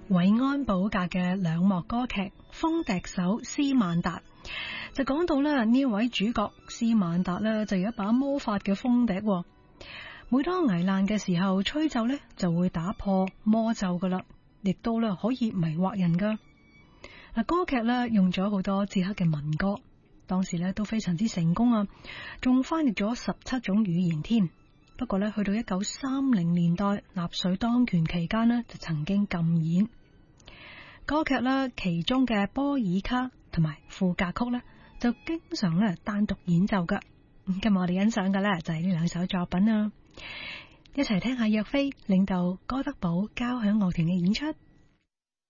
韋安保格嘅兩幕歌劇《風笛手斯曼達》，就講到咧呢位主角斯曼達咧就有一把魔法嘅風笛，每當危難嘅時候吹奏咧就會打破魔咒噶啦，亦都咧可以迷惑人噶。嗱，歌劇咧用咗好多捷克嘅民歌，當時咧都非常之成功啊，仲翻譯咗17種語言添。不過咧，去到1930年代納粹當權期間呢，就曾經禁演歌劇啦。其中嘅波爾卡同埋賦格曲呢，就經常咧單獨演奏噶。今日我哋欣賞嘅呢，就係呢兩首作品啊，一齊聽下若飛領導哥德堡交響樂團嘅演出。